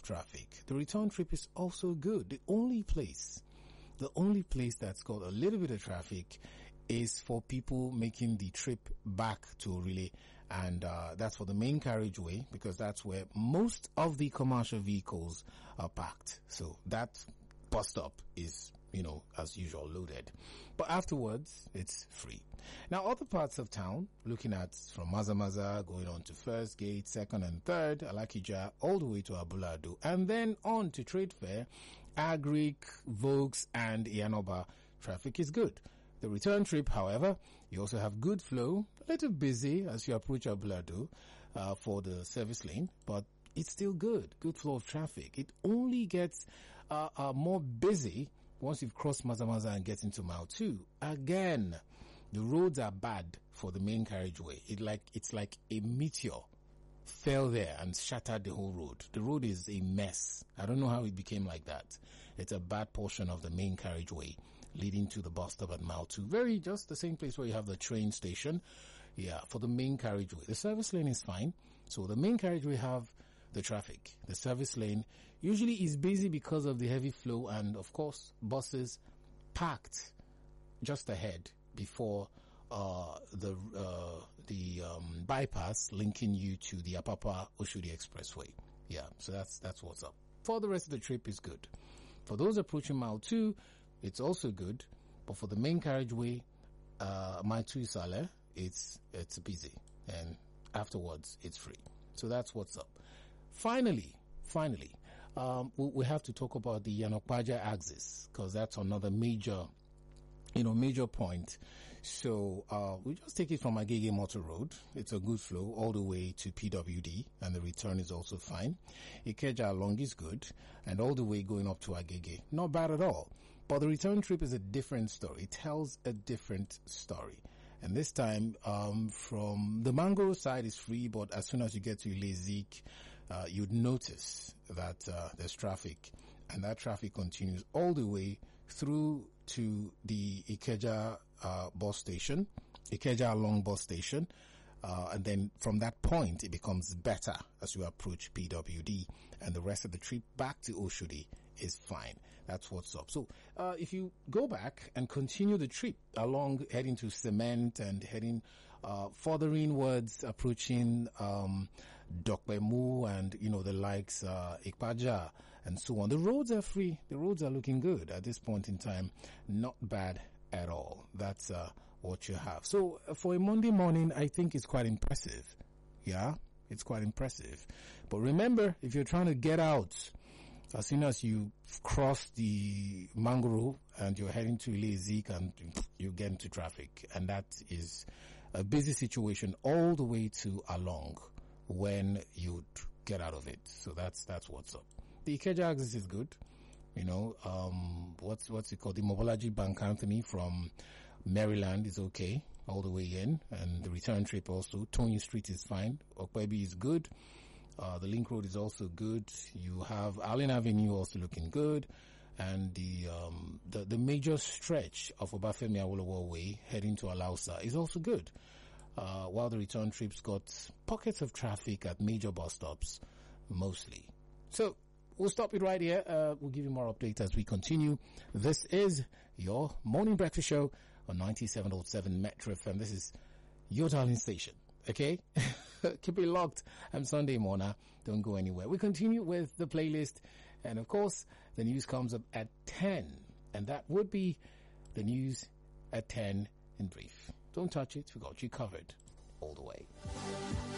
traffic, the return trip is also good. The only place that's got a little bit of traffic is for people making the trip back to Orile, and that's for the main carriageway, because that's where most of the commercial vehicles are parked. So that bus stop is, as usual, loaded. But afterwards, it's free. Now, other parts of town, looking at from Mazamaza, going on to First Gate, Second and Third, Alakija, all the way to Abulado, and then on to Trade Fair, Agric, Vokes, and Yanoba, traffic is good. The return trip, however, you also have good flow, a little busy as you approach Abulado for the service lane, but it's still good flow of traffic. It only gets more busy once you've crossed Mazamaza and get into Mile 2. Again, the roads are bad for the main carriageway. It's like a meteor fell there and shattered the whole road. The road is a mess. I don't know how it became like that. It's a bad portion of the main carriageway leading to the bus stop at Mile 2. Just the same place where you have the train station. Yeah, for the main carriageway. The service lane is fine. So the main carriageway have the traffic. The service lane usually is busy because of the heavy flow and, of course, buses parked just ahead before the bypass linking you to the Apapa Oshodi Expressway. Yeah, so that's what's up. For the rest of the trip is good. For those approaching Mile 2, it's also good. But for the main carriageway, Mile 2 Isale, it's busy. And afterwards, it's free. So that's what's up. Finally, we have to talk about the Yanokpaja axis, because that's another major point. So, we just take it from Agege Motor Road. It's a good flow all the way to PWD, and the return is also fine. Ikeja along is good, and all the way going up to Agege. Not bad at all. But the return trip is a different story. It tells a different story. And this time, from the Mangoro side is free, but as soon as you get to Ilezik, you'd notice that, there's traffic, and that traffic continues all the way through to the Ikeja, bus station, Ikeja along bus station. And then from that point, it becomes better as you approach PWD, and the rest of the trip back to Oshodi is fine. That's what's up. So, if you go back and continue the trip along, heading to Cement and heading, further inwards, approaching, Dokbemu and, the likes, Ikpaja and so on. The roads are free. The roads are looking good at this point in time. Not bad at all. That's, what you have. So for a Monday morning, I think it's quite impressive. Yeah, it's quite impressive. But remember, if you're trying to get out, as soon as you cross the Mangoro and you're heading to Ilezik, and you get into traffic, and that is a busy situation all the way to Along when you get out of it. So that's what's up. The Ikeja axis is good. What's it called? The Mobolaji Bank Anthony from Maryland is okay all the way in, and the return trip also. Tony Street is fine. Okwebi is good. The Link Road is also good. You have Allen Avenue also looking good, and the major stretch of Obafemi Awolowo Way heading to Alausa is also good. While the return trips got pockets of traffic at major bus stops, mostly. So, we'll stop it right here. We'll give you more updates as we continue. This is your morning breakfast show on 97.7 Metro FM. This is your darling station. Okay? Keep it locked. I'm Sunday Morna. Don't go anywhere. We continue with the playlist. And of course, the news comes up at 10. And that would be the news at 10 in brief. Don't touch it. We got you covered all the way.